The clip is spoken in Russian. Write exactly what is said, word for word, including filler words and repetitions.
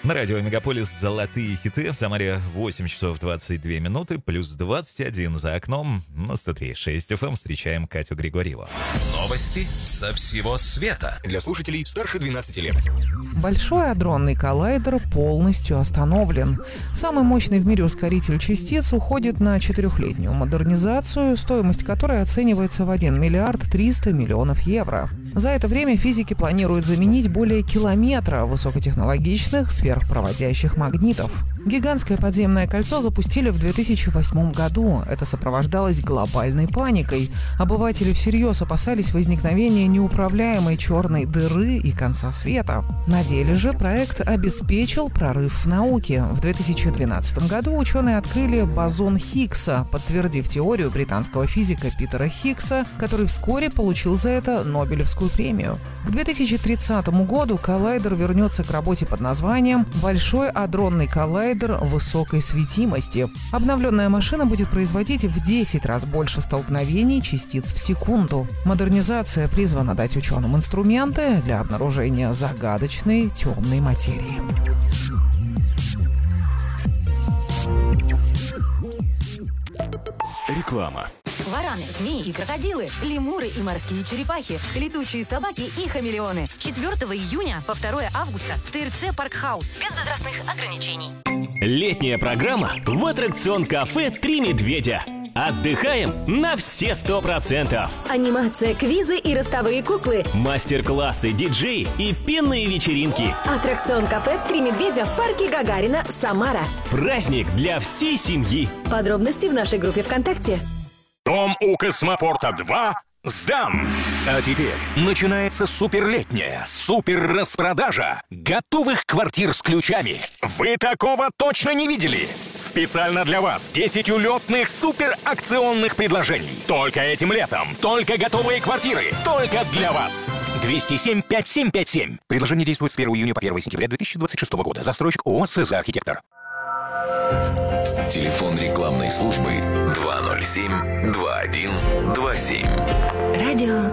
На радио Мегаполис «Золотые хиты». В Самаре восемь часов двадцать две минуты, плюс двадцать один за окном. На сто три и шесть эф эм встречаем Катю Григорьеву. Новости со всего света. Для слушателей старше двенадцати лет. Большой адронный коллайдер полностью остановлен. Самый мощный в мире ускоритель частиц уходит на четырехлетнюю модернизацию, стоимость которой оценивается в один миллиард триста миллионов евро. За это время физики планируют заменить более километра высокотехнологичных сверхпроводящих магнитов. Гигантское подземное кольцо запустили в две тысячи восьмом году. Это сопровождалось глобальной паникой. Обыватели всерьез опасались возникновения неуправляемой черной дыры и конца света. На деле же проект обеспечил прорыв в науке. В две тысячи двенадцатом году ученые открыли бозон Хиггса, подтвердив теорию британского физика Питера Хиггса, который вскоре получил за это Нобелевскую премию. К две тысячи тридцатому году коллайдер вернется к работе под названием «Большой адронный коллайдер высокой светимости». Обновленная машина будет производить в десять раз больше столкновений частиц в секунду. Модернизация призвана дать ученым инструменты для обнаружения загадочной темной материи. Реклама. Вараны, змеи и крокодилы, лемуры и морские черепахи, летучие собаки и хамелеоны. С четвёртого июня по второе августа в ТРЦ Паркхаус. Без возрастных ограничений. Летняя программа в аттракцион-кафе «Три медведя». Отдыхаем на все сто процентов. Анимация, квизы и ростовые куклы. Мастер-классы, диджеи и пенные вечеринки. Аттракцион кафе «Три медведя» в парке Гагарина, Самара. Праздник для всей семьи. Подробности в нашей группе ВКонтакте. Дом у Космопорта два сдан. А теперь начинается суперлетняя супер-распродажа готовых квартир с ключами. Вы такого точно не видели? Специально для вас десять улетных суперакционных предложений. Только этим летом. Только готовые квартиры. Только для вас. двести семь пятьдесят семь пятьдесят семь. Предложение действует с первого июня по первое сентября две тысячи двадцать шестого года. Застройщик ООО «СЗ Архитектор». Телефон рекламной службы два ноль семь два один два семь. Радио